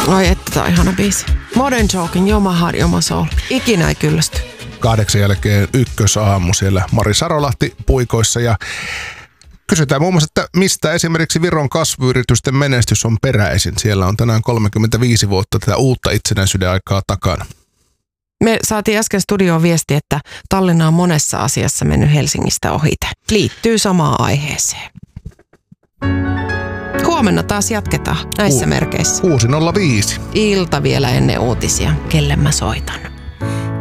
Ai että, tää on ihana biisi. Modern Talking, Your My Heart, Your My Soul. Ikinä ei kyllästy. 8 jälkeen ykkösaamu siellä Mari Sarolahti puikoissa ja kysytään muun muassa, että mistä esimerkiksi Viron kasvuyritysten menestys on peräisin. Siellä on tänään 35 vuotta tätä uutta itsenäisyyden aikaa takana. Me saatiin äsken studioon viesti, että Tallinna on monessa asiassa mennyt Helsingistä ohite. Liittyy samaan aiheeseen. Huomenna taas jatketaan näissä merkeissä. 6.05. Ilta vielä ennen uutisia. Kelle mä soitan?